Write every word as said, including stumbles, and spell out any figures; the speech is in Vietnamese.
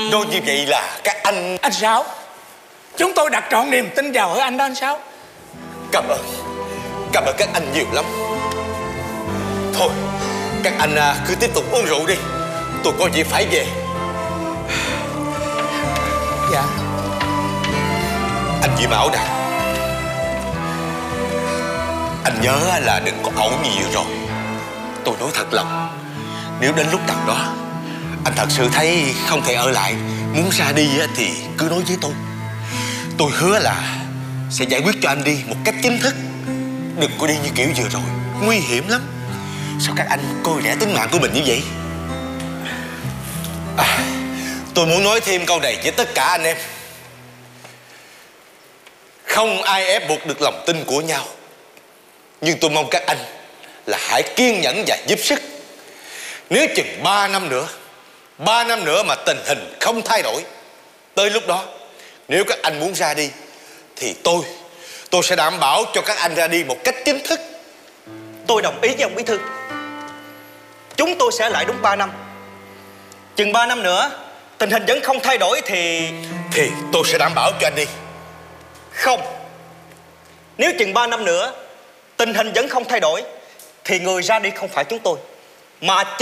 Nói như vậy là các anh... Anh Sáu, chúng tôi đặt trọn niềm tin vào ở anh đó anh Sáu. Cảm ơn. Cảm ơn các anh nhiều lắm. Thôi các anh cứ tiếp tục uống rượu đi, tôi có việc phải về. Dạ. Anh Duy Mão nè, anh nhớ là đừng có ẩu nhiều rồi. Tôi nói thật lòng, nếu đến lúc nào đó anh thật sự thấy không thể ở lại, muốn ra đi thì cứ nói với tôi. Tôi hứa là sẽ giải quyết cho anh đi một cách chính thức. Đừng có đi như kiểu vừa rồi, nguy hiểm lắm. Sao các anh coi rẻ tính mạng của mình như vậy? À, tôi muốn nói thêm câu này với tất cả anh em. Không ai ép buộc được lòng tin của nhau, nhưng tôi mong các anh là hãy kiên nhẫn và giúp sức. Nếu chừng ba năm nữa Ba năm nữa mà tình hình không thay đổi, tới lúc đó nếu các anh muốn ra đi thì tôi Tôi sẽ đảm bảo cho các anh ra đi một cách chính thức. Tôi đồng ý với ông bí thư. Chúng tôi sẽ ở lại đúng ba năm. Chừng ba năm nữa tình hình vẫn không thay đổi thì... Thì tôi sẽ đảm bảo cho anh đi. Không. Nếu chừng ba năm nữa tình hình vẫn không thay đổi thì người ra đi không phải chúng tôi, mà